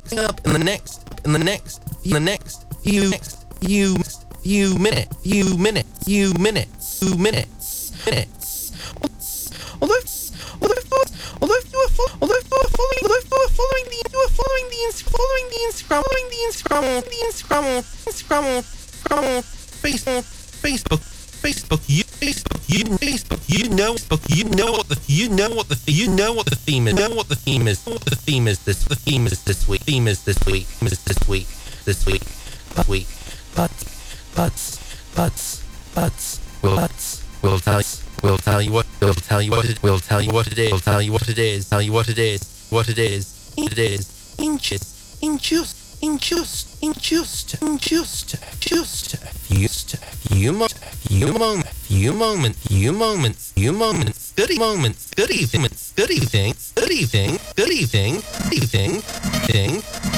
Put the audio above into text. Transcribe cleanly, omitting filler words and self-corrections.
up in the next few minutes. Although you are following the Instagram, Facebook, you know what the theme is this week. We'll tell you what it is. In just a few moments. Good evening.